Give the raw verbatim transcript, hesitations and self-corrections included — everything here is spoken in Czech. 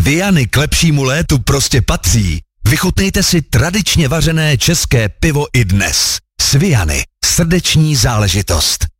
Viany k lepšímu létu prostě patří. Vychutnejte si tradičně vařené české pivo i dnes. Sviany. Srdeční záležitost.